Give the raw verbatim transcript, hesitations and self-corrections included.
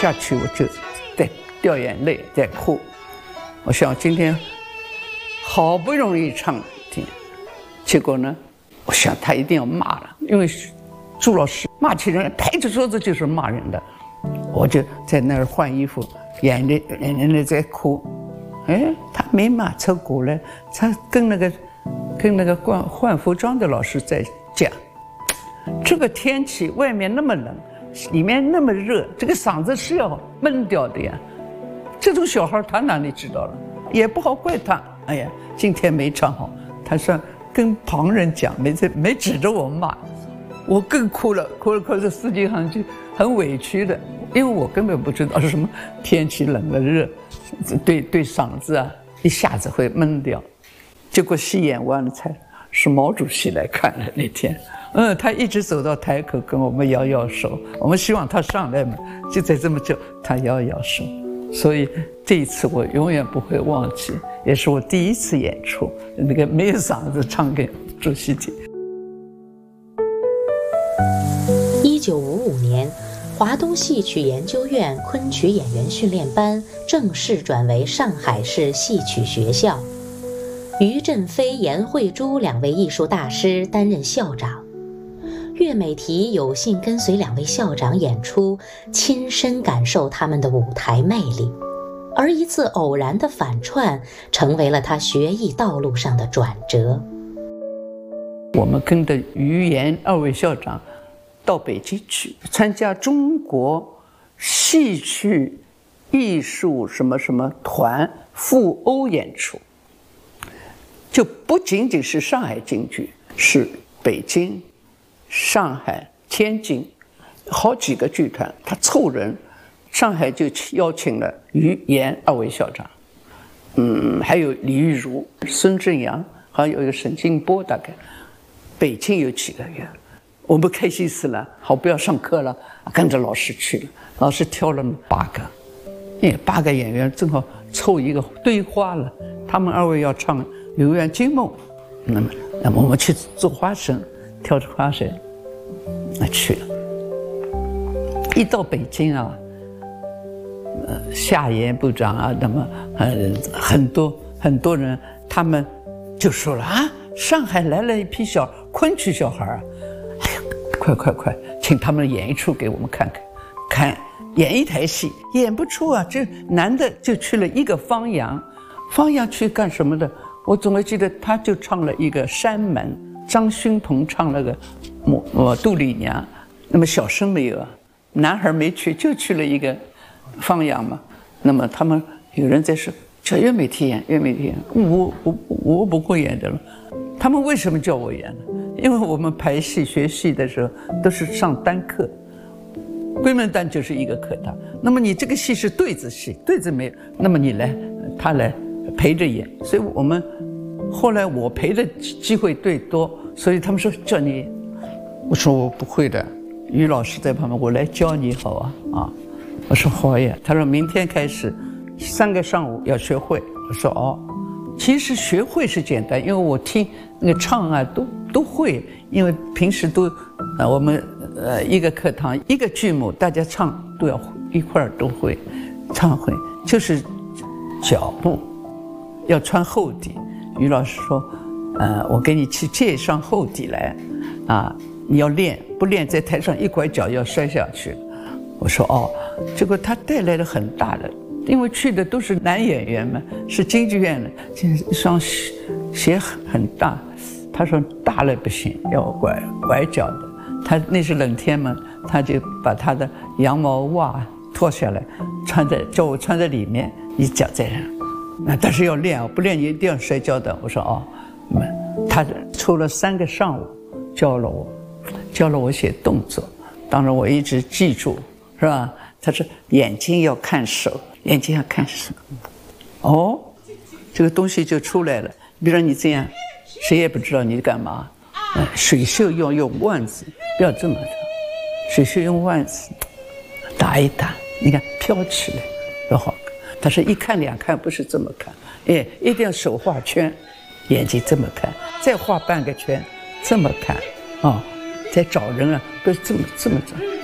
下去我就在掉眼泪，在哭。我想今天好不容易唱听，结果呢，我想他一定要骂了，因为朱老师骂起人来拍着桌子就是骂人的。我就在那儿换衣服，眼泪眼泪在哭。哎，他没骂出鼓来，他跟那个跟那个换换服装的老师在讲，这个天气外面那么冷，里面那么热，这个嗓子是要闷掉的呀。这种小孩他哪里知道了，也不好怪他。哎呀，今天没唱好，他说跟旁人讲，没没指着我骂，我更哭了，哭了哭了，司机好像就很委屈的，因为我根本不知道是什么天气冷了热，对对嗓子啊一下子会闷掉。结果戏演完了才是毛主席来看了那天，嗯，他一直走到台口跟我们摇摇手，我们希望他上来嘛，就在这么久，他摇摇手。所以这一次我永远不会忘记，也是我第一次演出，那个没有嗓子唱给主席听。 一九五五年，华东戏曲研究院昆曲演员训练班正式转为上海市戏曲学校，于振飞、严慧珠两位艺术大师担任校长。岳美缇有幸跟随两位校长演出，亲身感受他们的舞台魅力，而一次偶然的反串成为了他学艺道路上的转折。 我们跟着于严二位校长到北京去参加中国戏曲艺术什么什么团赴欧演出，就不仅仅是上海京剧，是北京、上海、天津好几个剧团，他凑人，上海就邀请了于严二位校长，嗯，还有李玉茹、孙正阳，还有一个沈金波，大概北京有几个月，我们开心死了，好不要上课了，跟着老师去了，老师挑了八个，哎，八个演员正好凑一个堆花了，他们二位要唱《游园惊梦》，那么那么我们去做花绳，跳着花绳，那去了。一到北京啊，呃，夏言部长啊，那么呃很多很多人，他们就说了啊，上海来了一批小昆曲小孩啊，哎呀，快快快，请他们演一出给我们看看，看演一台戏，演不出啊，这男的就去了一个方洋，方洋去干什么的？我总会记得他就唱了一个山门。张勋同唱了个我杜丽娘，那么小生没有啊，男孩没去，就去了一个方洋嘛。那么他们有人在说叫岳美缇演，岳美缇演，我我我不会演的了。他们为什么叫我演呢？因为我们排戏学戏的时候都是上单课，闺门单就是一个课堂。那么你这个戏是对子戏，对子没有，那么你来，他来陪着演，所以我们。后来我陪的机会最多，所以他们说叫你，我说我不会的，于老师在旁边，我来教你好啊啊！我说好呀。他说明天开始三个上午要学会。我说哦，其实学会是简单，因为我听那个唱啊都都会，因为平时都呃我们呃一个课堂一个剧目，大家唱都要一块儿都会，唱会就是脚步要穿厚底。于老师说，呃，我给你去借一双厚底来，啊，你要练，不练在台上一拐脚要摔下去。我说哦，结果他带来了很大的，因为去的都是男演员嘛，是京剧院的，一双鞋很大。他说大了不行，要拐拐脚的。他那是冷天嘛，他就把他的羊毛袜脱下来，穿在叫我穿在里面，一脚在上。那但是要练，不练你一定要摔跤的。我说哦，他抽了三个上午教了我，教了我写动作。当然我一直记住，是吧？他说眼睛要看手，眼睛要看手。哦，这个东西就出来了。比如说你这样，谁也不知道你干嘛。嗯，水袖要用腕子，不要这么的。水袖用腕子打一打，你看飘起来多好。他说一看两看不是这么看，哎，一定要手画圈，眼睛这么看，再画半个圈，这么看啊、哦，再找人啊，都是这么这么找。